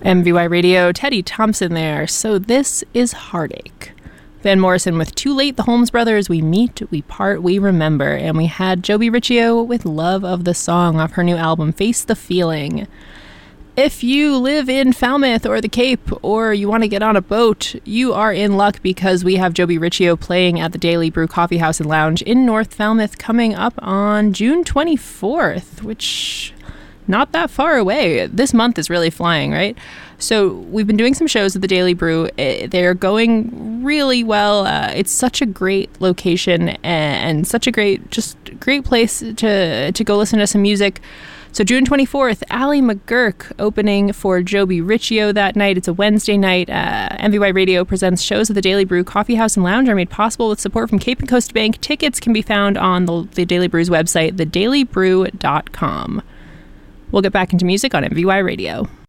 MVY Radio, Teddy Thompson there. So this is Heartache. Van Morrison with Too Late, the Holmes Brothers, We Meet, We Part, We Remember. And we had Joby Riccio with Love of the Song off her new album, Face the Feeling. If you live in Falmouth or the Cape, or you want to get on a boat, you are in luck because we have Joby Riccio playing at the Daily Brew Coffee House and Lounge in North Falmouth coming up on June 24th, which... not that far away. This month is really flying, right? So we've been doing some shows at the Daily Brew. They're going really well. It's such a great location and such a great place to go listen to some music. So June 24th, Ally McGurk opening for Joby Riccio that night. It's a Wednesday night. MVY Radio presents shows at the Daily Brew Coffee House and Lounge are made possible with support from Cape and Coast Bank. Tickets can be found on the Daily Brew's website, thedailybrew.com. We'll get back into music on MVY Radio.